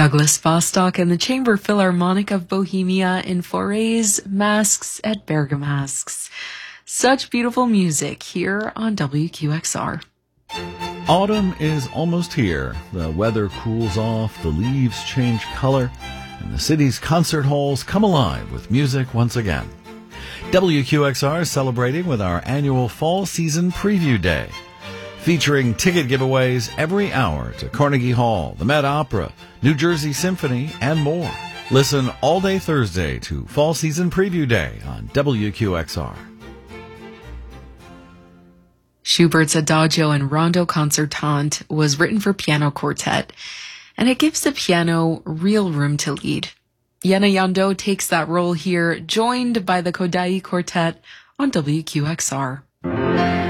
Douglas Vostok and the Chamber Philharmonic of Bohemia in Fauré's Masks at Bergamasks. Such beautiful music here on WQXR. Autumn is almost here. The weather cools off, the leaves change color, and the city's concert halls come alive with music once again. WQXR is celebrating with our annual Fall Season Preview Day, featuring ticket giveaways every hour to Carnegie Hall, the Met Opera, New Jersey Symphony, and more. Listen all day Thursday to Fall Season Preview Day on WQXR. Schubert's Adagio and Rondo Concertante was written for piano quartet, and it gives the piano real room to lead. Yena Yando takes that role here, joined by the Kodai Quartet on WQXR.